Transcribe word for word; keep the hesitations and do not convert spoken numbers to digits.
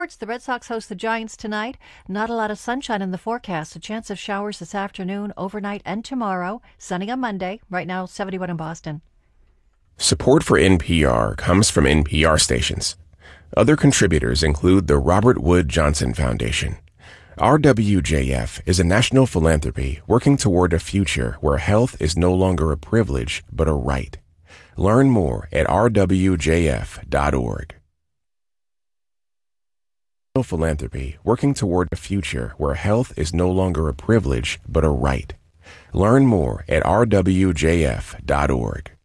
The Red Sox host the Giants tonight. Not a lot of sunshine in the forecast. A chance of showers this afternoon, overnight, and tomorrow. Sunny on Monday. Right now, seventy-one in Boston. Support for N P R comes from N P R stations. Other contributors include the Robert Wood Johnson Foundation. R W J F is a national philanthropy working toward a future where health is no longer a privilege, but a right. Learn more at r w j f dot org. Philanthropy working toward a future where health is no longer a privilege, but a right. Learn more at r w j f dot org.